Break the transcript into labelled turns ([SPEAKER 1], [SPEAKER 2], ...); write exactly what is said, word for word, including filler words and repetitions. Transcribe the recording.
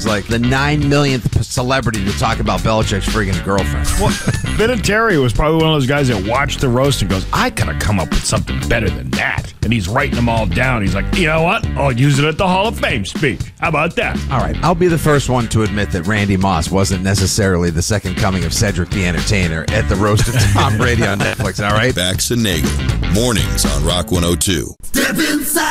[SPEAKER 1] like the nine millionth celebrity to talk about Belichick's friggin' girlfriend.
[SPEAKER 2] Well, Vinatieri was probably one of those guys that watched the roast and goes, I could have come up with something better than that. And he's writing them all down. He's like, you know what? I'll use it at the Hall of Fame speech. How about that?
[SPEAKER 1] All right, I'll be the first one to admit that Randy Moss wasn't necessarily the second coming of Cedric the Entertainer at the roast of Tom Brady on Netflix, all right?
[SPEAKER 3] Bax and Nagel, mornings on Rock one oh two. Step inside.